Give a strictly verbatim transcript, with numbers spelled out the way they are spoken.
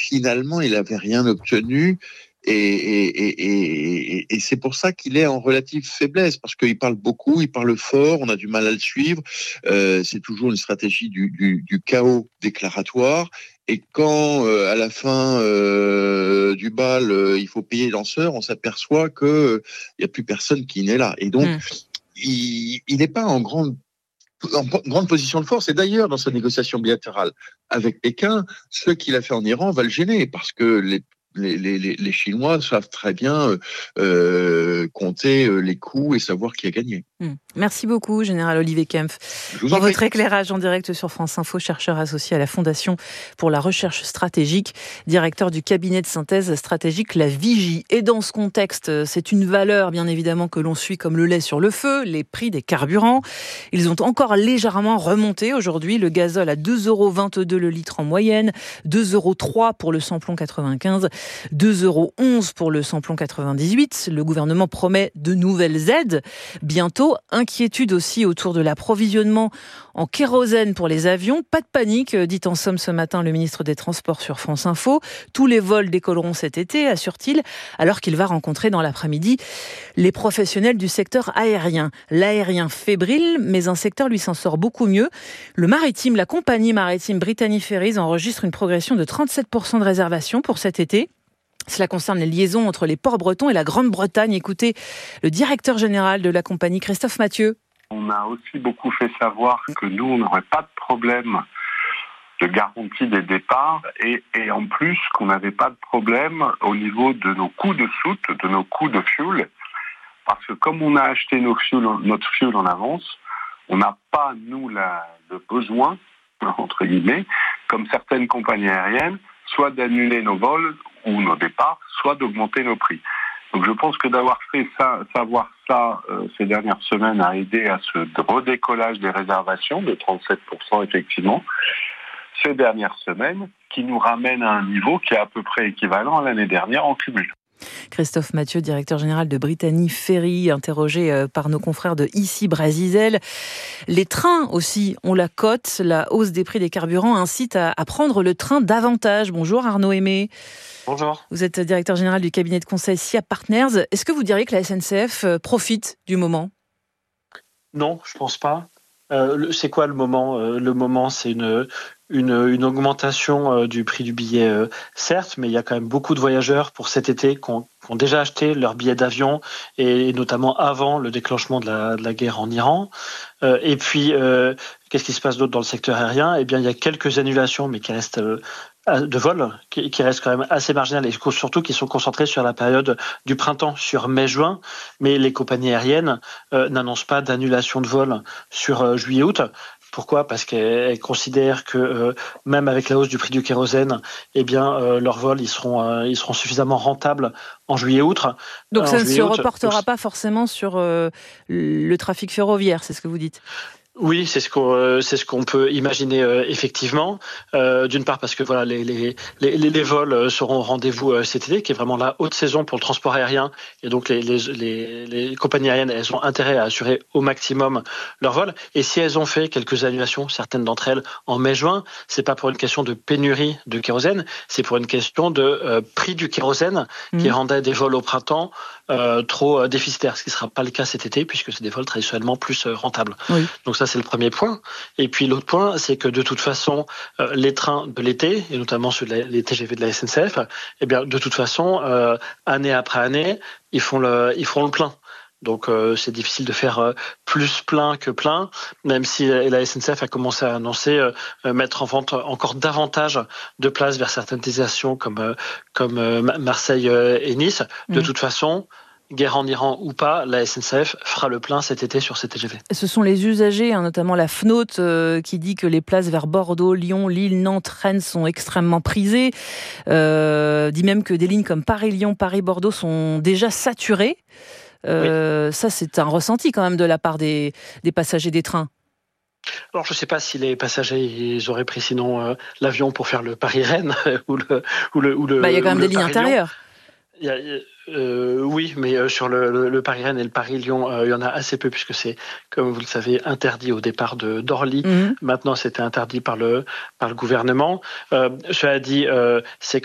finalement, il n'avait rien obtenu. Et, et, et, et, et c'est pour ça qu'il est en relative faiblesse, parce qu'il parle beaucoup, il parle fort, on a du mal à le suivre. Euh, c'est toujours une stratégie du, du, du chaos déclaratoire. Et quand, euh, à la fin euh, du bal, euh, il faut payer les danseurs, on s'aperçoit qu'il euh, n'y a plus personne qui n'est là. Et donc, mmh. il, il n'est pas en grande en grande position de force. Et d'ailleurs, dans sa négociation bilatérale avec Pékin, ce qu'il a fait en Iran va le gêner, parce que les Les, les, les Chinois savent très bien euh, compter les coûts et savoir qui a gagné. Mmh. Merci beaucoup, Général Olivier Kempf, pour votre éclairage en direct sur France Info, chercheur associé à la Fondation pour la recherche stratégique, directeur du cabinet de synthèse stratégique La Vigie. Et dans ce contexte, c'est une valeur, bien évidemment, que l'on suit comme le lait sur le feu, les prix des carburants. Ils ont encore légèrement remonté aujourd'hui. Le gazole à deux euros vingt-deux le litre en moyenne, deux euros trois pour le samplon quatre-vingt-quinze, deux euros onze pour le samplon quatre-vingt-dix-huit. Le gouvernement promet de nouvelles aides bientôt. Inquiétude aussi autour de l'approvisionnement en kérosène pour les avions. Pas de panique, dit en somme ce matin le ministre des Transports sur France Info. Tous les vols décolleront cet été, assure-t-il, alors qu'il va rencontrer dans l'après-midi les professionnels du secteur aérien. L'aérien fébrile, mais un secteur lui s'en sort beaucoup mieux. Le maritime, la compagnie maritime Brittany Ferries enregistre une progression de trente-sept pour cent de réservations pour cet été. Cela concerne les liaisons entre les ports bretons et la Grande-Bretagne. Écoutez le directeur général de la compagnie, Christophe Mathieu. On a aussi beaucoup fait savoir que nous, on n'aurait pas de problème de garantie des départs et, et en plus qu'on n'avait pas de problème au niveau de nos coûts de soute, de nos coûts de fuel. Parce que comme on a acheté nos fuel, notre fuel en avance, on n'a pas, nous, la, le besoin, entre guillemets, comme certaines compagnies aériennes, soit d'annuler nos vols ou nos départs, soit d'augmenter nos prix. Donc je pense que d'avoir fait ça, savoir ça euh, ces dernières semaines a aidé à ce redécollage des réservations de trente-sept pour cent effectivement ces dernières semaines, qui nous ramène à un niveau qui est à peu près équivalent à l'année dernière en cumul. Christophe Mathieu, directeur général de Brittany Ferries, interrogé par nos confrères de Ici Brésil. Les trains aussi ont la cote. La hausse des prix des carburants incite à, à prendre le train davantage. Bonjour Arnaud Aimé. Bonjour. Vous êtes directeur général du cabinet de conseil S I A Partners. Est-ce que vous diriez que la S N C F profite du moment ? Non, je pense pas. Euh, c'est quoi le moment ? euh, Le moment, c'est une, une, une augmentation euh, du prix du billet, euh, certes, mais il y a quand même beaucoup de voyageurs pour cet été qui ont, qui ont déjà acheté leur billet d'avion, et, et notamment avant le déclenchement de la, de la guerre en Iran. Euh, et puis, euh, qu'est-ce qui se passe d'autre dans le secteur aérien ? Eh bien, il y a quelques annulations, mais qui restent euh, de vol, qui, qui restent quand même assez marginales, et surtout qui sont concentrées sur la période du printemps, sur mai-juin. Mais les compagnies aériennes euh, n'annoncent pas d'annulation de vol sur euh, juillet-août. Pourquoi ? Parce qu'elles considèrent que euh, même avec la hausse du prix du kérosène, eh bien euh, leurs vols ils seront euh, ils seront suffisamment rentables en juillet-août. Donc euh, ça ne se reportera donc, pas forcément sur euh, le trafic ferroviaire, c'est ce que vous dites ? Oui, c'est ce qu'on euh, c'est ce qu'on peut imaginer euh, effectivement. Euh, d'une part parce que voilà les les les, les vols seront au rendez-vous euh, cet été, qui est vraiment la haute saison pour le transport aérien, et donc les les les, les compagnies aériennes elles ont intérêt à assurer au maximum leurs vols. Et si elles ont fait quelques annulations, certaines d'entre elles en mai-juin, c'est pas pour une question de pénurie de kérosène, c'est pour une question de euh, prix du kérosène mmh. qui rendait des vols au printemps euh, trop euh, déficitaires, ce qui sera pas le cas cet été puisque c'est des vols traditionnellement plus euh, rentables. Oui. Donc ça, c'est le premier point. Et puis l'autre point, c'est que de toute façon, euh, les trains de l'été, et notamment ceux de la, les T G V de la S N C F, eh bien, de toute façon, euh, année après année, ils font le, ils font le plein. Donc euh, c'est difficile de faire euh, plus plein que plein, même si la S N C F a commencé à annoncer euh, mettre en vente encore davantage de places vers certaines destinations comme, euh, comme euh, Marseille euh, et Nice. De mmh. toute façon, guerre en Iran ou pas, la S N C F fera le plein cet été sur ces T G V. Ce sont les usagers, hein, notamment la F N O T, euh, qui dit que les places vers Bordeaux, Lyon, Lille, Nantes, Rennes sont extrêmement prisées. Euh, dit même que des lignes comme Paris-Lyon, Paris-Bordeaux sont déjà saturées. Euh, oui. Ça, c'est un ressenti quand même de la part des, des passagers des trains. Alors, je ne sais pas si les passagers ils auraient pris sinon euh, l'avion pour faire le Paris-Rennes ou le ou le ou le. Bah, il y a quand même des lignes intérieures. Il y a, euh, oui, mais euh, sur le, le, le Paris-Rennes et le Paris-Lyon, euh, il y en a assez peu puisque c'est, comme vous le savez, interdit au départ de d'Orly. Mmh. Maintenant, c'était interdit par le par le gouvernement. Euh, cela dit, euh, c'est